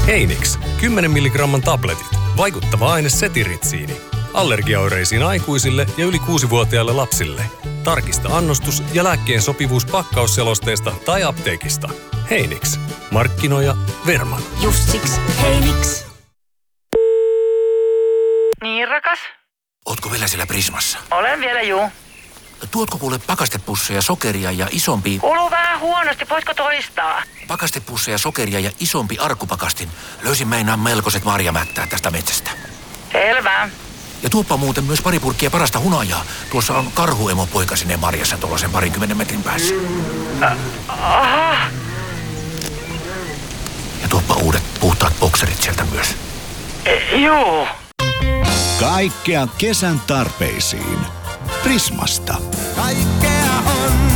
Heinix, 10 milligramman tabletit. Vaikuttava aine setiritsiini. Allergiaoireisiin aikuisille ja yli 6-vuotiaille lapsille. Tarkista annostus ja lääkkeen sopivuus pakkausselosteesta tai apteekista. Heinix. Markkinoija Verman. Just siksi Heinix. Niin, rakas? Ootko vielä siellä Prismassa? Olen vielä, juu. Tuotko kuule pakastepusseja, sokeria ja isompi... Kuuluu vähän huonosti, voisiko toistaa? Pakastepusseja, sokeria ja isompi arkkupakastin. Löysin meinaan melkoiset marjamättää tästä metsästä. Selvä. Ja tuoppa muuten myös pari purkkia parasta hunajaa. Tuossa on karhuemopoika sinne marjassa tuollaisen 20 metrin päässä. Aha. Ja tuoppa uudet puhtaat bokserit sieltä myös. Juu. Kaikkea kesän tarpeisiin. Prismasta. Kaikkea on.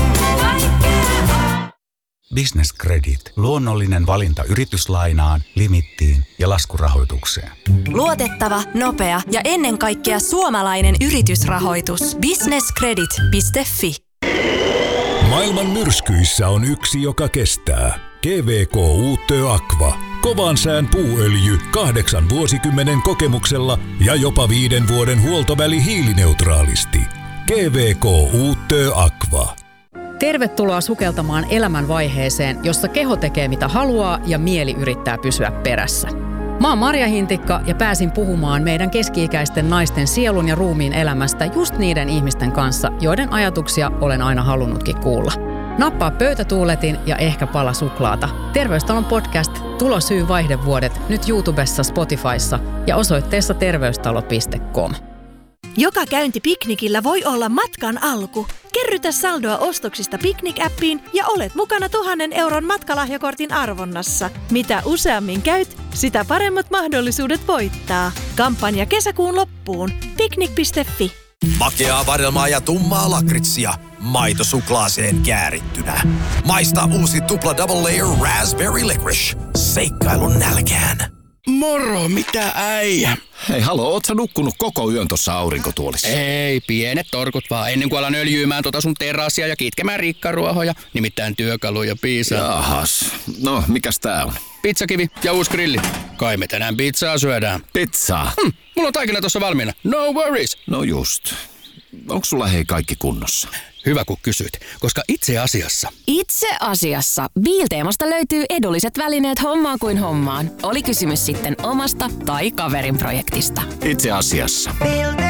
Business Credit. Luonnollinen valinta yrityslainaan, limittiin ja laskurahoitukseen. Luotettava, nopea ja ennen kaikkea suomalainen yritysrahoitus. Businesscredit.fi. Maailman myrskyissä on yksi, joka kestää. GVK Uutö Aqua. Kovan sään puuöljy 8 vuosikymmenen kokemuksella ja jopa 5 vuoden huoltoväli hiilineutraalisti. GVK Uutö Aqua. Tervetuloa sukeltamaan elämänvaiheeseen, jossa keho tekee mitä haluaa ja mieli yrittää pysyä perässä. Mä oon Marja Hintikka ja pääsin puhumaan meidän keski-ikäisten naisten sielun ja ruumiin elämästä just niiden ihmisten kanssa, joiden ajatuksia olen aina halunnutkin kuulla. Nappaa pöytätuuletin ja ehkä pala suklaata. Terveystalon podcast Tulosyy vaihdevuodet nyt YouTubessa, Spotifyssa ja osoitteessa terveystalo.com. Joka käynti piknikillä voi olla matkan alku. Kerrytä saldoa ostoksista Piknik-appiin ja olet mukana 1 000 euron matkalahjakortin arvonnassa. Mitä useammin käyt, sitä paremmat mahdollisuudet voittaa. Kampanja kesäkuun loppuun. Piknik.fi. Makeaa vadelmaa ja tummaa lakritsia. Maito suklaaseen käärittynä. Maista uusi tupla double layer raspberry licorice. Seikkailun nälkään. Moro, mitä äijä? Hei, halo, oot sä nukkunut koko yön tossa aurinkotuolissa? Ei, pienet torkut vaan, ennen kuin alan öljyymään sun terassia ja kitkemään rikkaruohoja, nimittäin työkaluja piisaa. Jahas, no mikäs tää on? Pizzakivi ja uusi grilli. Kai me tänään pizzaa syödään. Pizzaa? Mulla on taikina tossa valmiina, no worries. No just. Onks sulla hei kaikki kunnossa? Hyvä kun kysyt, koska itse asiassa Biilteemasta löytyy edulliset välineet hommaan kuin hommaan. Oli kysymys sitten omasta tai kaverin projektista. Itse asiassa.